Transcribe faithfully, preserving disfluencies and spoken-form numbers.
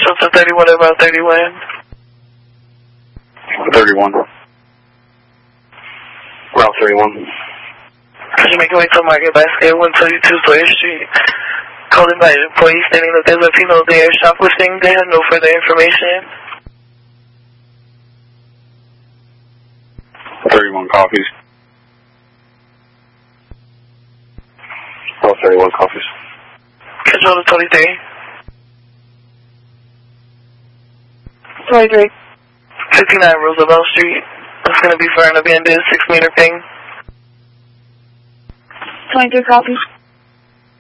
Control to thirty-one about thirty-one. thirty-one. Route thirty-one. Could you make your way to Market Basket, one twenty-two Sawyer Street? Calling by an employee stating that there's a female there shoplifting. They have no further information. thirty-one copies. Oh, thirty-one copies. Control to twenty-three. twenty-three. fifty-nine Roosevelt Street. That's going to be for an abandoned six meter ping. twenty-three copies.